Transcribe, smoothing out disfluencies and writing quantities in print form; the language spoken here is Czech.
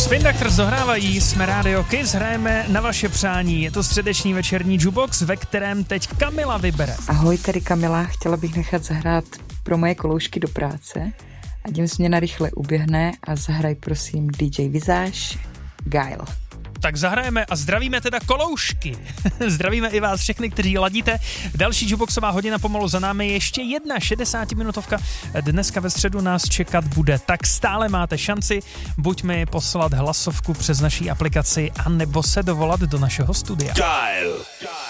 Spin Doctors dohrávají, jsme Radio Kiss, hrajeme na vaše přání. Je to středeční večerní jukebox, ve kterém teď Kamila vybere. Ahoj, tady Kamila, chtěla bych nechat zahrát pro moje koloušky do práce. A tím se mě narychle uběhne a zahraj prosím DJ Visage, Guile. Tak zahrajeme a zdravíme teda koloušky. Zdravíme i vás všechny, kteří ladíte. Další jukeboxová hodina pomalu za námi. Ještě jedna 60-minutovka dneska ve středu nás čekat bude. Tak stále máte šanci buď mi poslat hlasovku přes naší aplikaci, anebo se dovolat do našeho studia. Guile.